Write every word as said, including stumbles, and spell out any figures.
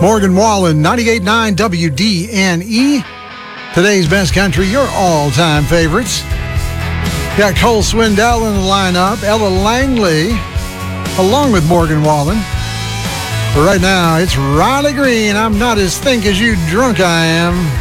Morgan Wallen, ninety-eight point nine W D N E. Today's best country, your all-time favorites. Got Cole Swindell in the lineup, Ella Langley, along with Morgan Wallen. But right now, it's Riley Green. I'm not as think as you drunk I am.